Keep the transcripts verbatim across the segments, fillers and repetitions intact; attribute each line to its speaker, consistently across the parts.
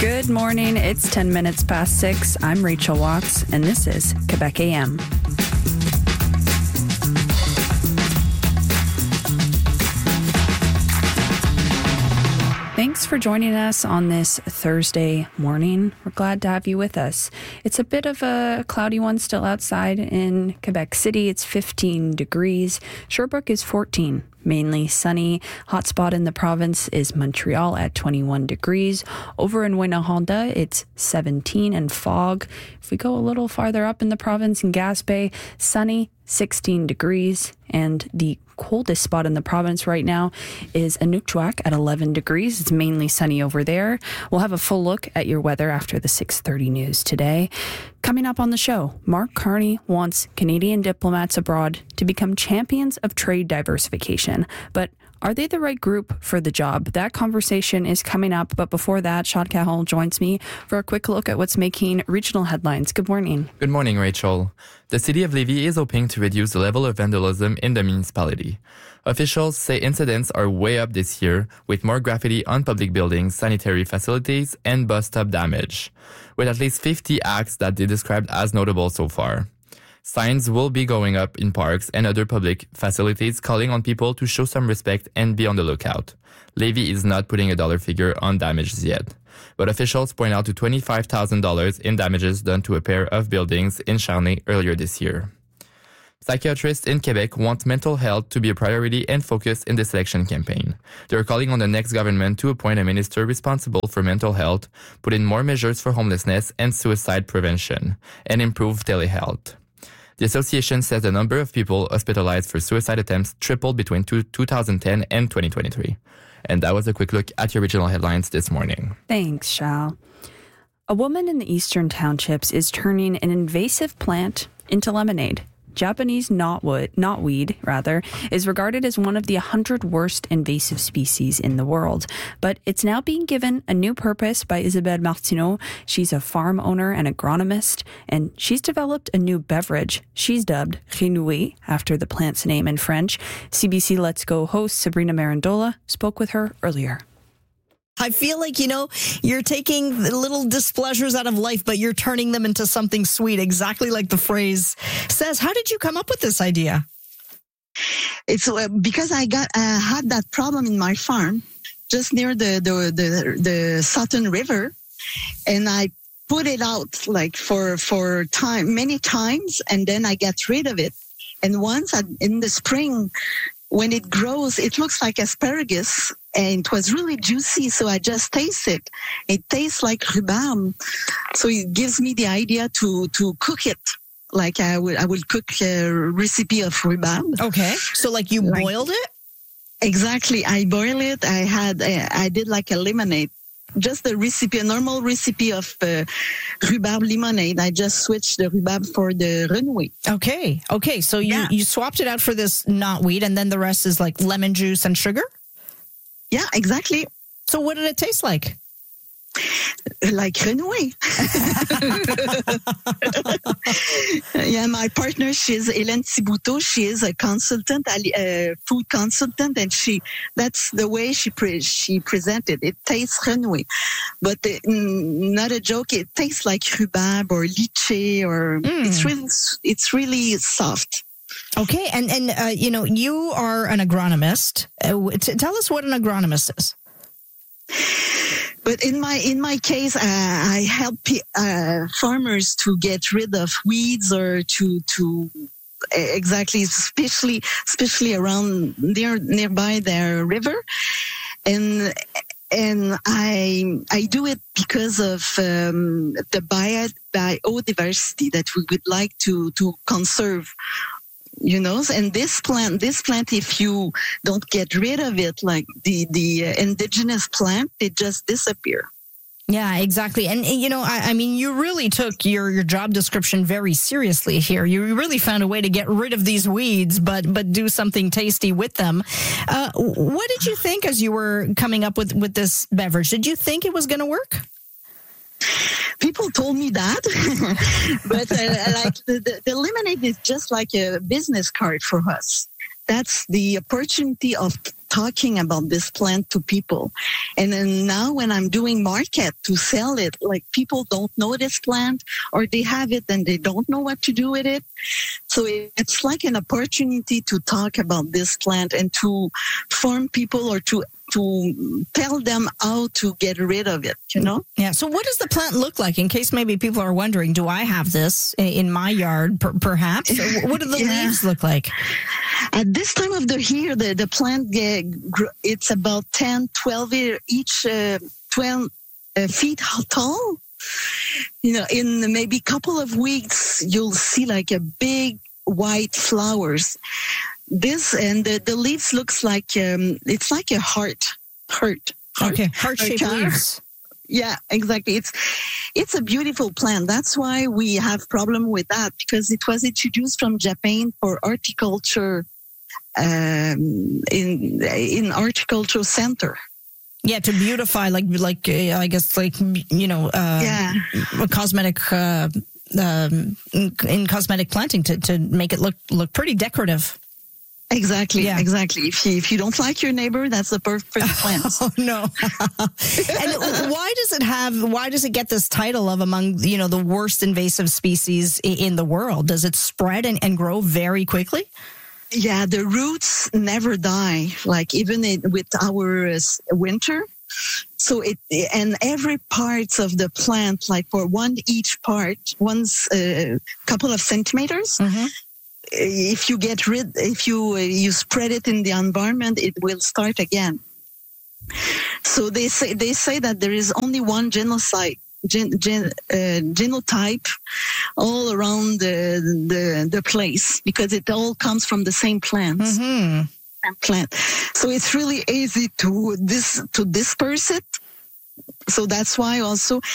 Speaker 1: Good morning. It's ten minutes past six. I'm Rachel Watts, and this is Quebec A M. Thanks for joining us on this Thursday morning. We're glad to have you with us. It's a bit of a cloudy one still outside in Quebec City. It's fifteen degrees. Sherbrooke is fourteen. Mainly sunny. Hotspot in the province is Montreal at twenty-one degrees. Over in Winahonda, it's seventeen and fog. If we go a little farther up in the province in Gaspé, sunny, sixteen degrees. And the coldest spot in the province right now is Inukjuak at eleven degrees. It's mainly sunny over there. We'll have a full look at your weather after the six thirty news today. Coming up on the show, Mark Carney wants Canadian diplomats abroad to become champions of trade diversification. But are they the right group for the job? That conversation is coming up. But before that, Shad Kahal joins me for a quick look at what's making regional headlines. Good morning.
Speaker 2: Good morning, Rachel. The city of Lévis is hoping to reduce the level of vandalism in the municipality. Officials say incidents are way up this year, with more graffiti on public buildings, sanitary facilities, and bus stop damage, with at least fifty acts that they described as notable so far. Signs will be going up in parks and other public facilities calling on people to show some respect and be on the lookout. Lévis is not putting a dollar figure on damages yet, but officials point out to twenty-five thousand dollars in damages done to a pair of buildings in Charnay earlier this year. Psychiatrists in Quebec want mental health to be a priority and focus in this election campaign. They're calling on the next government to appoint a minister responsible for mental health, put in more measures for homelessness and suicide prevention, and improve telehealth. The association says the number of people hospitalized for suicide attempts tripled between two, two thousand ten and twenty twenty-three. And that was a quick look at your regional headlines this morning.
Speaker 1: Thanks, Shal. A woman in the Eastern Townships is turning an invasive plant into lemonade. Japanese knotwood, knotweed, rather, is regarded as one of the one hundred worst invasive species in the world. But it's now being given a new purpose by Isabelle Martineau. She's a farm owner and agronomist, and she's developed a new beverage she's dubbed Renoué, after the plant's name in French. C B C Let's Go host Sabrina Marandola spoke with her earlier.
Speaker 3: I feel like, you know, you're taking the little displeasures out of life, but you're turning them into something sweet, exactly like the phrase says. How did you come up with this idea?
Speaker 4: It's uh, because I got uh, had that problem in my farm, just near the, the, the, the Sutton River, and I put it out like for, for time, many times, and then I get rid of it. And once I, in the spring, when it grows, it looks like asparagus, and it was really juicy, so I just taste it. It tastes like rhubarb, so it gives me the idea to, to cook it. Like I would, I would cook a recipe of rhubarb.
Speaker 3: Okay, so like you like, boiled it?
Speaker 4: Exactly, I boiled it. I had, I did like a lemonade. Just a recipe, a normal recipe of uh, rhubarb lemonade. I just switched the rhubarb for the renoué.
Speaker 3: Okay, okay. So you, yeah. you swapped it out for this knotweed, and then the rest is like lemon juice and sugar?
Speaker 4: Yeah, exactly.
Speaker 3: So what did it taste like?
Speaker 4: Like renoué. Yeah, my partner, she's Hélène Thibouteau. She is a consultant, a food consultant, and she that's the way she pre- she presented. It tastes renoué, but uh, not a joke. It tastes like rhubarb or lychee, or mm. it's really it's really soft.
Speaker 3: Okay, and and uh, you know, you are an agronomist. Uh, t- tell us what an agronomist is.
Speaker 4: But in my in my case, uh, I help uh, farmers to get rid of weeds or to to exactly, especially especially around near nearby their river, and and I I do it because of um, the bio, biodiversity that we would like to to conserve. You know, and this plant, this plant, if you don't get rid of it, like the, the uh, indigenous plant, it just disappear.
Speaker 3: Yeah, exactly. And, you know, I, I mean, you really took your, your job description very seriously here. You really found a way to get rid of these weeds, but but do something tasty with them. Uh, what did you think as you were coming up with, with this beverage? Did you think it was going to work?
Speaker 4: People told me that, but uh, like the, the, the lemonade is just like a business card for us. That's the opportunity of talking about this plant to people. And then now when I'm doing market to sell it, like people don't know this plant or they have it and they don't know what to do with it. So it's like an opportunity to talk about this plant and to form people or to to tell them how to get rid of it, you know?
Speaker 3: Yeah. So what does the plant look like? In case maybe people are wondering, do I have this in my yard, per- perhaps? What do the yeah. leaves look like?
Speaker 4: At this time of the year, the, the plant, get, it's about ten, twelve, each uh, twelve uh, feet tall. You know, in maybe a couple of weeks, you'll see like a big white flowers. This and the, the leaves looks like um, it's like a heart, heart, heart
Speaker 3: okay, heart-shaped heart leaves.
Speaker 4: Yeah, exactly. It's it's a beautiful plant. That's why we have problem with that because it was introduced from Japan for horticulture um, in in horticulture center.
Speaker 3: Yeah, to beautify, like like uh, I guess like you know, uh,
Speaker 4: yeah,
Speaker 3: cosmetic uh, um, in, in cosmetic planting to to make it look look pretty decorative.
Speaker 4: Exactly,
Speaker 3: yeah.
Speaker 4: exactly. If you, if you don't like your neighbor, that's the perfect plant.
Speaker 3: Oh no! And why does it have? Why does it get this title of among you know the worst invasive species in the world? Does it spread and, and grow very quickly?
Speaker 4: Yeah, the roots never die. Like even in, with our uh, winter. So it and every part of the plant, like for one each part, one's a uh, couple of centimeters. Mm-hmm. If you get rid, if you uh, you spread it in the environment, it will start again. So they say they say that there is only one genotype, gen, gen, uh, genotype, all around the, the the place because it all comes from the same plants. Mm-hmm. Plant. So it's really easy to this to disperse it. So that's why also uh,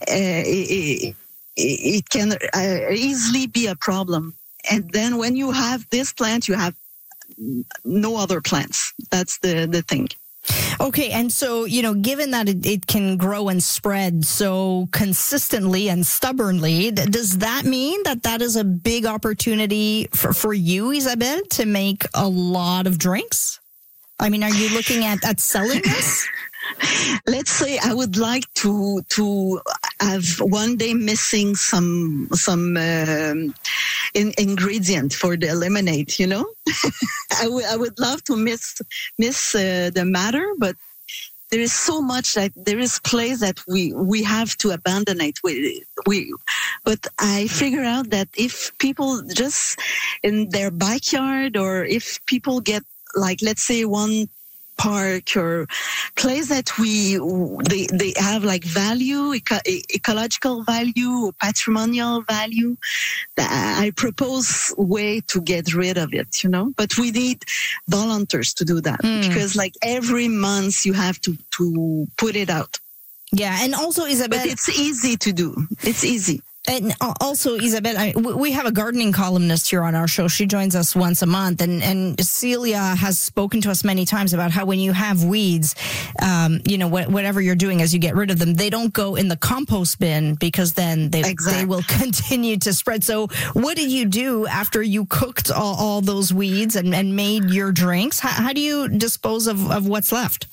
Speaker 4: it, it can uh, easily be a problem. And then when you have this plant, you have no other plants. That's the, the thing.
Speaker 3: Okay. And so, you know, given that it, it can grow and spread so consistently and stubbornly, does that mean that that is a big opportunity for, for you, Isabelle, to make a lot of drinks? I mean, are you looking at, at selling this?
Speaker 4: Let's say I would like to to have one day missing some some um, in, ingredient for the lemonade. You know, I, w- I would love to miss miss uh, the matter, but there is so much that there is place that we we have to abandon it. We we, but I figure out that if people just in their backyard, or if people get like let's say one park or place that we they they have like value, eco- ecological value or patrimonial value, I propose a way to get rid of it, you know. But we need volunteers to do that mm. because like every month you have to to put it out.
Speaker 3: Yeah, and also Isabelle,
Speaker 4: but it's easy to do. It's easy.
Speaker 3: And also, Isabelle, I, we have a gardening columnist here on our show. She joins us once a month. And, and Celia has spoken to us many times about how when you have weeds, um, you know, wh- whatever you're doing as you get rid of them, they don't go in the compost bin because then they, exactly. they will continue to spread. So what did you do after you cooked all, all those weeds and, and made your drinks? How, how do you dispose of, of what's left?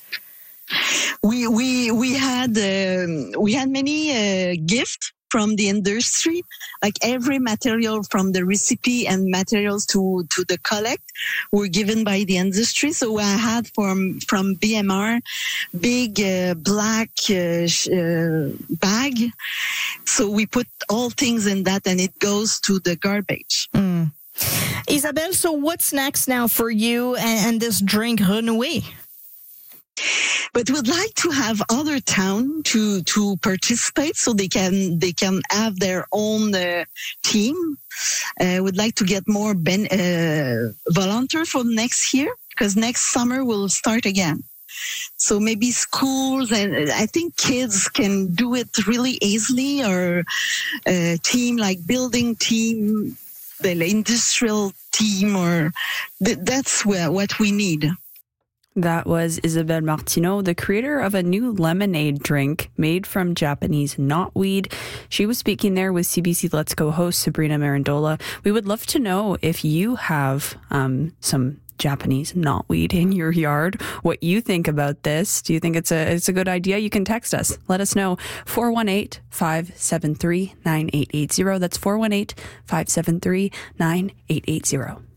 Speaker 4: We we we had uh, we had many uh, gifts from the industry, like every material from the recipe and materials to to the collect were given by the industry. So I had from from B M R big uh, black uh, sh- uh, bag. So we put all things in that, and it goes to the garbage.
Speaker 3: Mm. Isabelle, so what's next now for you and, and this drink Renoué?
Speaker 4: But we'd like to have other town to to participate, so they can they can have their own uh, team. Uh, we'd like to get more ben, uh, volunteer for next year, because next summer we'll start again. So maybe schools, and I think kids can do it really easily, or a team like building team, the industrial team, or th- that's where, what we need.
Speaker 1: That was Isabelle Martineau, the creator of a new lemonade drink made from Japanese knotweed. She was speaking there with C B C Let's Go host Sabrina Marandola. We would love to know if you have um, some Japanese knotweed in your yard, what you think about this. Do you think it's a it's a good idea? You can text us. Let us know. four one eight, five seven three, nine eight eight zero. That's four one eight, five seven three, nine eight eight zero.